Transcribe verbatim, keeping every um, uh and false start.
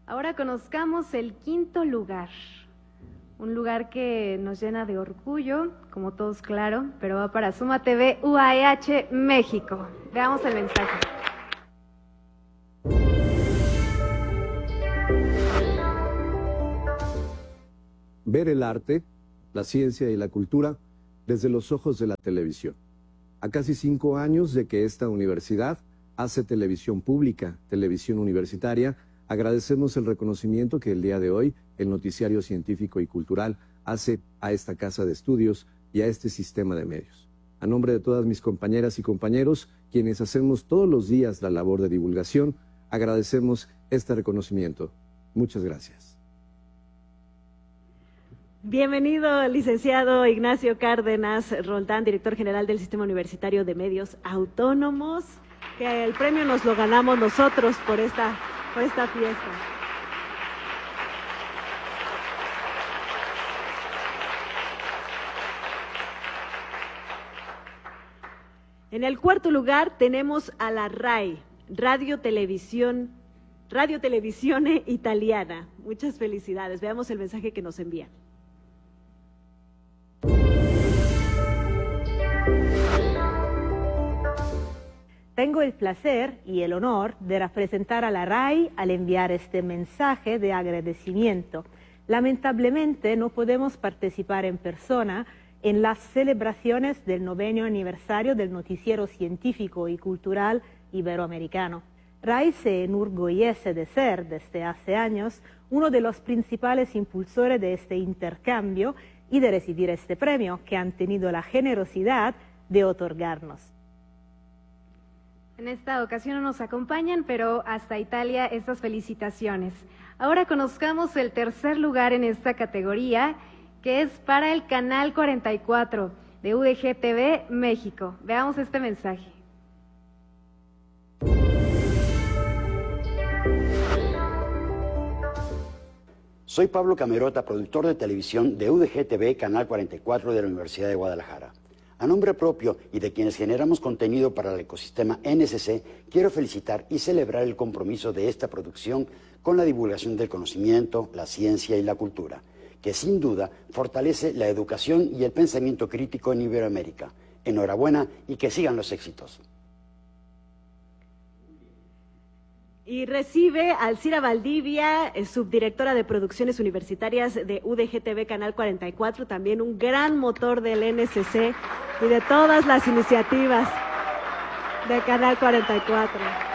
Ahora conozcamos el quinto lugar, un lugar que nos llena de orgullo, como todos claro, pero va para Suma T V U A E H México. Veamos el mensaje. Ver el arte, la ciencia y la cultura desde los ojos de la televisión. A casi cinco años de que esta universidad hace televisión pública, televisión universitaria, agradecemos el reconocimiento que el día de hoy el Noticiario Científico y Cultural hace a esta casa de estudios y a este sistema de medios. A nombre de todas mis compañeras y compañeros, quienes hacemos todos los días la labor de divulgación, agradecemos este reconocimiento. Muchas gracias. Bienvenido, licenciado Ignacio Cárdenas Roldán, director general del Sistema Universitario de Medios Autónomos, que el premio nos lo ganamos nosotros por esta, por esta fiesta. En el cuarto lugar tenemos a la RAI, Radio Televisión, Radio Televisione Italiana. Muchas felicidades. Veamos el mensaje que nos envían. Tengo el placer y el honor de representar a la RAI al enviar este mensaje de agradecimiento. Lamentablemente no podemos participar en persona en las celebraciones del noveno aniversario del Noticiero Científico y Cultural Iberoamericano. RAI se enorgullece de ser, desde hace años, uno de los principales impulsores de este intercambio y de recibir este premio que han tenido la generosidad de otorgarnos. En esta ocasión no nos acompañan, pero hasta Italia estas felicitaciones. Ahora conozcamos el tercer lugar en esta categoría, que es para el Canal cuarenta y cuatro de U D G T V México. Veamos este mensaje. Soy Pablo Camerota, productor de televisión de U D G T V Canal cuarenta y cuatro de la Universidad de Guadalajara. A nombre propio y de quienes generamos contenido para el ecosistema N S C, quiero felicitar y celebrar el compromiso de esta producción con la divulgación del conocimiento, la ciencia y la cultura, que sin duda fortalece la educación y el pensamiento crítico en Iberoamérica. Enhorabuena y que sigan los éxitos. Y recibe a Alcira Valdivia, subdirectora de Producciones Universitarias de U D G T V Canal cuarenta y cuatro, también un gran motor del N S C y de todas las iniciativas de Canal cuarenta y cuatro.